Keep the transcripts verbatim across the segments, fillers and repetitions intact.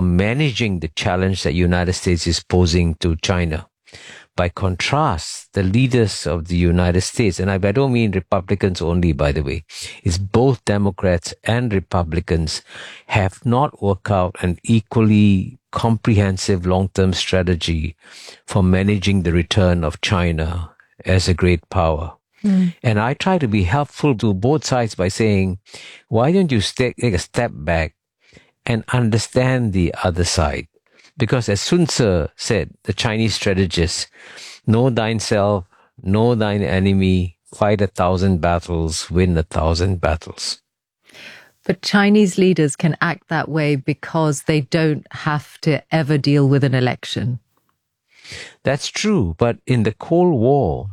managing the challenge that the United States is posing to China. By contrast, the leaders of the United States, and I don't mean Republicans only, by the way, it's both Democrats and Republicans, have not worked out an equally comprehensive long-term strategy for managing the return of China as a great power. Mm. And I try to be helpful to both sides by saying, why don't you take a step back and understand the other side? Because as Sun Tzu said, the Chinese strategist, know thyself, know thine enemy, fight a thousand battles, win a thousand battles. But Chinese leaders can act that way because they don't have to ever deal with an election. That's true. But in the Cold War,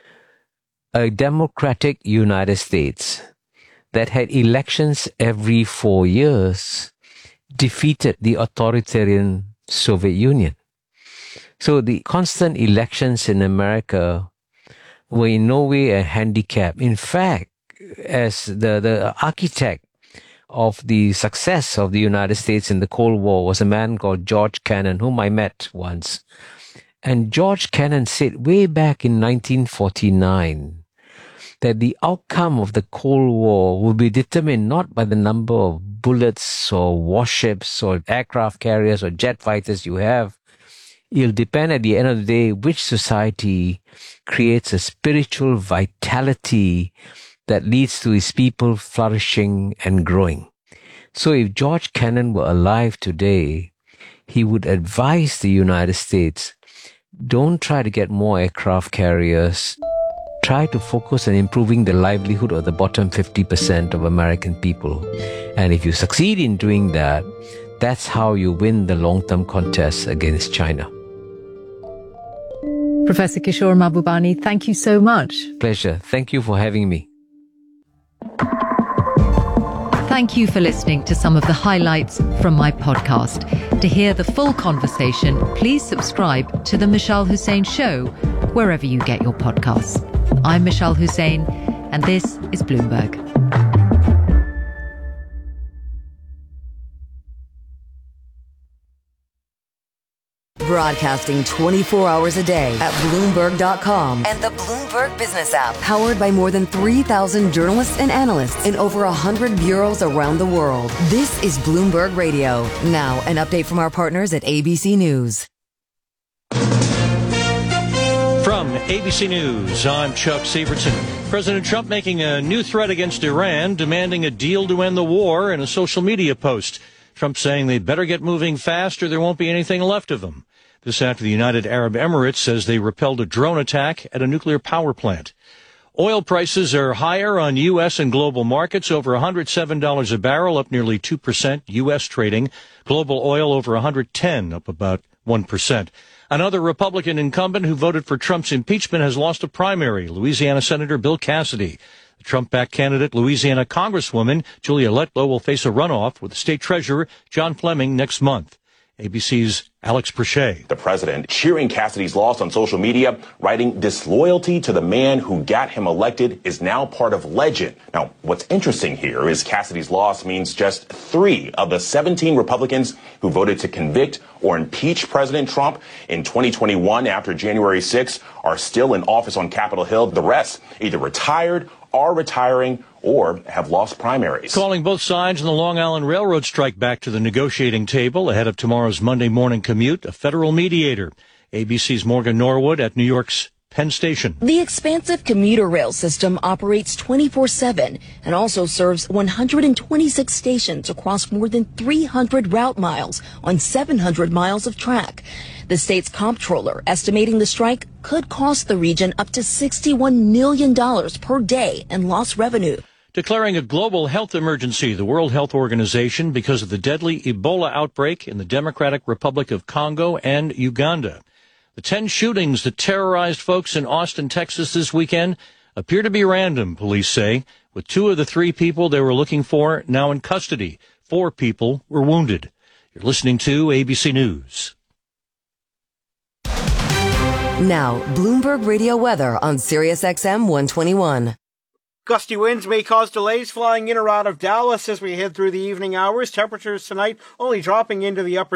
a democratic United States that had elections every four years defeated the authoritarian Soviet Union. So the constant elections in America were in no way a handicap. In fact, as the, the architect of the success of the United States in the Cold War was a man called George Kennan, whom I met once. And George Kennan said way back in nineteen forty-nine that the outcome of the Cold War will be determined not by the number of bullets or warships or aircraft carriers or jet fighters you have. It'll depend at the end of the day which society creates a spiritual vitality that leads to its people flourishing and growing. So if George Kennan were alive today, he would advise the United States, don't try to get more aircraft carriers. Try to focus on improving the livelihood of the bottom fifty percent of American people. And if you succeed in doing that, that's how you win the long-term contest against China. Professor Kishore Mahbubani, thank you so much. Pleasure. Thank you for having me. Thank you for listening to some of the highlights from my podcast. To hear the full conversation, please subscribe to The Mishal Hussain Show, wherever you get your podcasts. I'm Mishal Hussain, and this is Bloomberg. Broadcasting twenty-four hours a day at Bloomberg dot com and the Bloomberg Business app. Powered by more than three thousand journalists and analysts in over one hundred bureaus around the world. This is Bloomberg Radio. Now, an update from our partners at A B C News. From A B C News, I'm Chuck Severson. President Trump making a new threat against Iran, demanding a deal to end the war in a social media post. Trump saying they better get moving fast or there won't be anything left of them. This after the United Arab Emirates says they repelled a drone attack at a nuclear power plant. Oil prices are higher on U S and global markets, over one hundred seven dollars a barrel, up nearly two percent. U S trading. Global oil over one hundred ten, up about one percent. Another Republican incumbent who voted for Trump's impeachment has lost a primary, Louisiana Senator Bill Cassidy. The Trump-backed candidate, Louisiana Congresswoman Julia Letlow, will face a runoff with the state treasurer, John Fleming, next month. A B C's Alex Perchet. The president cheering Cassidy's loss on social media, writing, "Disloyalty to the man who got him elected is now part of legend." Now, what's interesting here is Cassidy's loss means just three of the seventeen Republicans who voted to convict or impeach President Trump in twenty twenty-one after January sixth are still in office on Capitol Hill. The rest either retired, are retiring, or have lost primaries. Calling both sides in the Long Island Railroad strike back to the negotiating table ahead of tomorrow's Monday morning commute, a federal mediator. A B C's Morgan Norwood at New York's Penn Station. The expansive commuter rail system operates twenty-four seven and also serves one hundred twenty-six stations across more than three hundred route miles on seven hundred miles of track. The state's comptroller estimating the strike could cost the region up to sixty-one million dollars per day in lost revenue. Declaring a global health emergency, the World Health Organization, because of the deadly Ebola outbreak in the Democratic Republic of Congo and Uganda. The ten shootings that terrorized folks in Austin, Texas this weekend appear to be random, police say, with two of the three people they were looking for now in custody. Four people were wounded. You're listening to A B C News. Now, Bloomberg Radio weather on Sirius X M one twenty-one. Gusty winds may cause delays flying in or out of Dallas as we head through the evening hours. Temperatures tonight only dropping into the upper